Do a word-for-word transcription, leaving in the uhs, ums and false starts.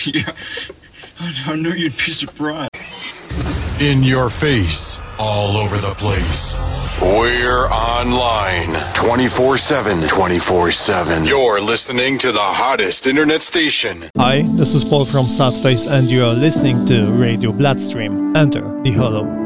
Yeah, I knew you'd be surprised. In your face, all over the place. We're online twenty-four seven. twenty-four seven. You're listening to the hottest internet station. Hi, this is Paul from Sadface and you are listening to Radio Bloodstream. Enter the Hollow.